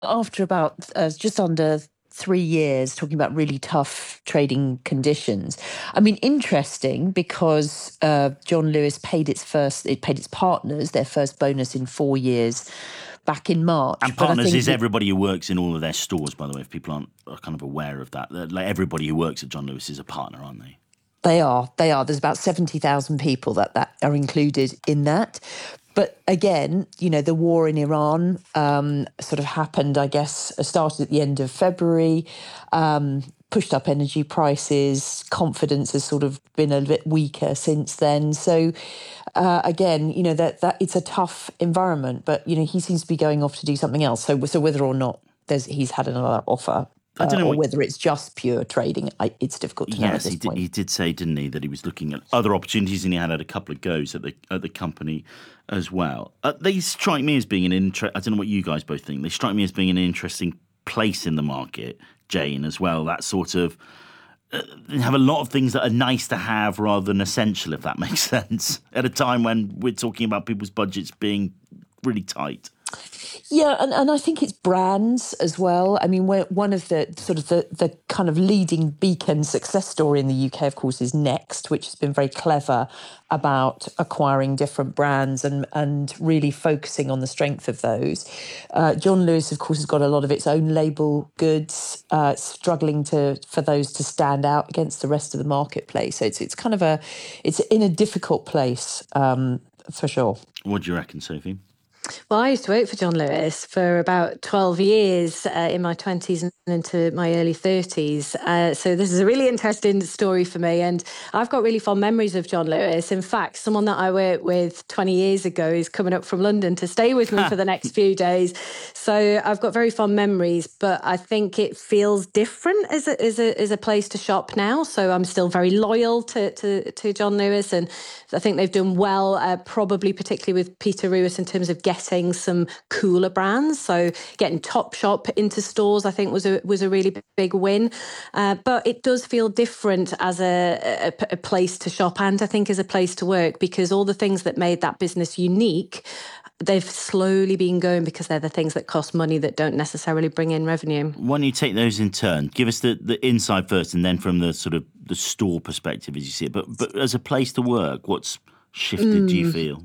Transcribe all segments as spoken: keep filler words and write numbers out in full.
After about uh, just under three years, talking about really tough trading conditions. I mean, interesting because uh, John Lewis paid its first, it paid its partners their first bonus in four years back in March. And But I partners think is that- everybody who works in all of their stores, by the way, if people aren't are kind of aware of that. Like everybody who works at John Lewis is a partner, aren't they? They are. They are. There's about seventy thousand people that, that are included in that. But again, you know, the war in Iran um, sort of happened, I guess, started at the end of February, um, pushed up energy prices. Confidence has sort of been a bit weaker since then. So uh, again, you know, that, that it's a tough environment, but, you know, he seems to be going off to do something else. So, so whether or not there's he's had another offer, I don't know uh, or what- whether it's just pure trading, I, it's difficult to know at Yes, this he did, point. he did say, didn't he, that he was looking at other opportunities, and he had had a couple of goes at the at the company as well. Uh, they strike me as being an interest. I don't know what you guys both think. They strike me as being an interesting place in the market, Jane, as well. That sort of uh, they have a lot of things that are nice to have rather than essential, if that makes sense. At a time when we're talking about people's budgets being really tight. Yeah, and, and I think it's brands as well. I mean, we're, one of the sort of the, the kind of leading beacon success story in the U K, of course, is Next, which has been very clever about acquiring different brands and, and really focusing on the strength of those. Uh, John Lewis, of course, has got a lot of its own label goods, uh, struggling to for those to stand out against the rest of the marketplace. So it's it's kind of a it's in a difficult place um, for sure. What do you reckon, Sophie? Well, I used to work for John Lewis for about twelve years uh, in my twenties and into my early thirties. Uh, so this is a really interesting story for me. And I've got really fond memories of John Lewis. In fact, someone that I worked with twenty years ago is coming up from London to stay with me for the next few days. So I've got very fond memories, but I think it feels different as a, as a, as a place to shop now. So I'm still very loyal to, to, to John Lewis. And I think they've done well, uh, probably particularly with Peter Rewis in terms of getting some cooler brands. So getting Topshop into stores, I think, was a was a really big win. Uh, but it does feel different as a, a, a place to shop and I think as a place to work, because all the things that made that business unique, they've slowly been going because they're the things that cost money that don't necessarily bring in revenue. Why don't you take those in turn? Give us the, the inside first, and then from the sort of the store perspective as you see it. But but as a place to work, what's shifted, mm. do you feel?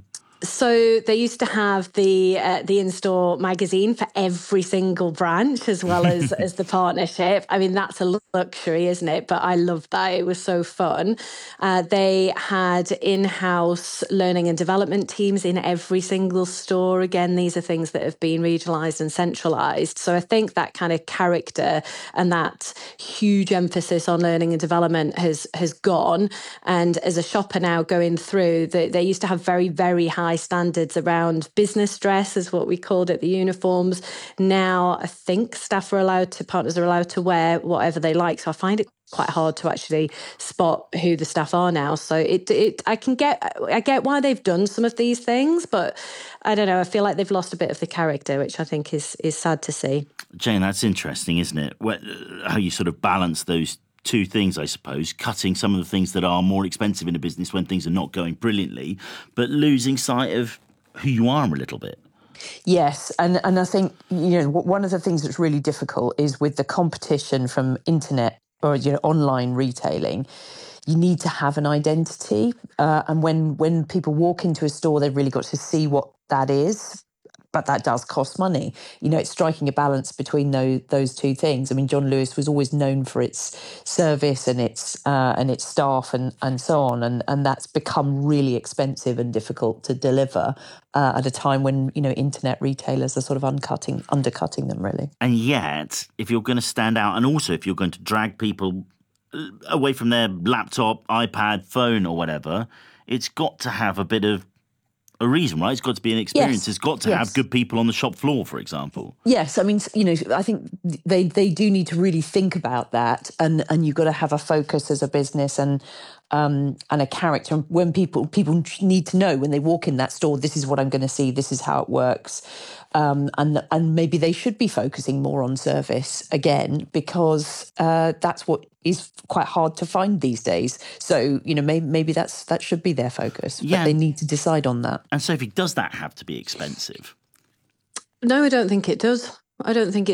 So they used to have the uh, the in-store magazine for every single branch as well as, as the partnership. I mean, that's a luxury, isn't it? But I loved that. It was so fun. Uh, they had in-house learning and development teams in every single store. Again, these are things that have been regionalised and centralised. So I think that kind of character and that huge emphasis on learning and development has, has gone. And as a shopper now going through, they, they used to have very, very high standards around business dress, is what we called it, the uniforms. Now, I think staff are allowed to, partners are allowed to wear whatever they like. So I find it quite hard to actually spot who the staff are now. So it, it, I can get, I get why they've done some of these things, but I don't know. I feel like they've lost a bit of the character, which I think is is sad to see. Jane, that's interesting, isn't it? How you sort of balance those two things, I suppose, cutting some of the things that are more expensive in a business when things are not going brilliantly, but losing sight of who you are a little bit. Yes, and, and I think, you know, one of the things that's really difficult is with the competition from internet or, you know, online retailing, you need to have an identity. Uh, and when, when people walk into a store, they've really got to see what that is. But that does cost money. You know, it's striking a balance between those those two things. I mean, John Lewis was always known for its service and its uh, and its staff and and so on, and and that's become really expensive and difficult to deliver uh, at a time when, you know, internet retailers are sort of uncutting undercutting them really. And yet, if you're going to stand out, and also if you're going to drag people away from their laptop, iPad, phone, or whatever, it's got to have a bit of a reason, right? It's got to be an experience. Yes. It's got to yes. have good people on the shop floor, for example. Yes, I mean, you know, I think they they do need to really think about that, and and you've got to have a focus as a business and um and a character. And when people people need to know when they walk in that store, this is what I'm going to see, this is how it works, um, and and maybe they should be focusing more on service again, because uh, that's what is quite hard to find these days. So, you know, maybe maybe that's that should be their focus. Yeah. But they need to decide on that. And Sophie, does that have to be expensive? No, I don't think it does. I don't think it